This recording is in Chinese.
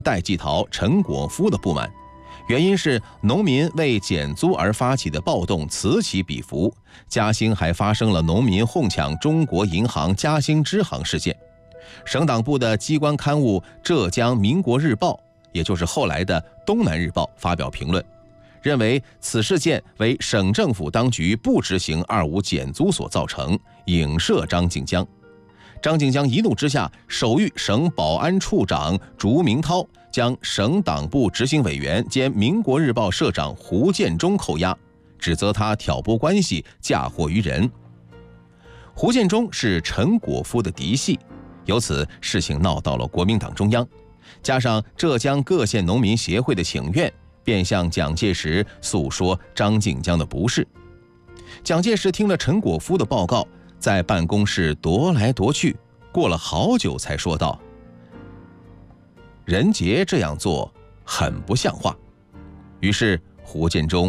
戴季陶、陈果夫的不满，原因是农民为减租而发起的暴动此起彼伏，嘉兴还发生了农民哄抢中国银行嘉兴支行事件。省党部的机关刊物《浙江民国日报》，也就是后来的《东南日报》发表评论，认为此事件为省政府当局不执行2.5减租所造成，影射张静江。张静江一怒之下，手谕省保安处长竺明涛将省党部执行委员兼民国日报社长胡建中扣押，指责他挑拨关系，嫁祸于人。胡建中是陈果夫的嫡系，由此事情闹到了国民党中央，加上浙江各县农民协会的请愿，便向蒋介石诉说张静江的不是。蒋介石听了陈果夫的报告，在办公室踱来踱去，过了好久才说道：“任杰这样做很不像话。”于是胡建中